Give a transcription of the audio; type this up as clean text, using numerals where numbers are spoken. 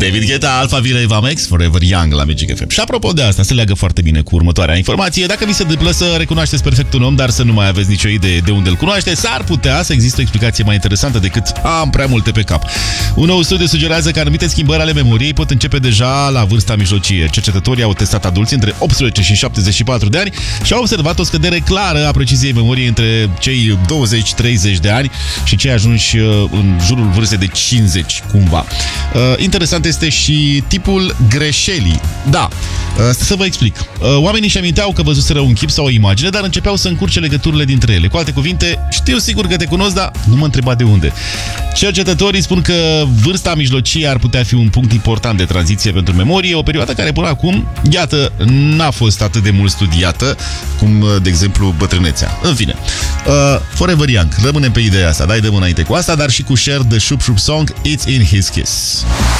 David Guetta, Alpha Vila Eva-Max, Forever Young la Magic FM. Și apropo de asta, se leagă foarte bine cu următoarea informație. Dacă vi se întâmplă să recunoașteți perfect un om, dar să nu mai aveți nicio idee de unde îl cunoaște, s-ar putea să existe o explicație mai interesantă decât am prea multe pe cap. Un nou studiu sugerează că anumite schimbări ale memoriei pot începe deja la vârsta mijlocie. Cercetătorii au testat adulți între 18 și 74 de ani și au observat o scădere clară a preciziei memoriei între cei 20-30 de ani și cei ajunși în jurul vârstei de 50, cumva. Interesant este și tipul greșelii. Da, să vă explic. Oamenii își aminteau că văzuseră un chip sau o imagine, dar începeau să încurce legăturile dintre ele. Cu alte cuvinte, știu sigur că te cunosc, dar nu mă întreba de unde. Cercetătorii spun că vârsta mijlocie ar putea fi un punct important de tranziție pentru memorie, o perioadă care până acum, iată, n-a fost atât de mult studiată cum, de exemplu, bătrânețea. În fine, Forever Young, rămânem pe ideea asta, dai dăm înainte cu asta, dar și cu Cher, The Shoop Shoop Song, It's in His Kiss.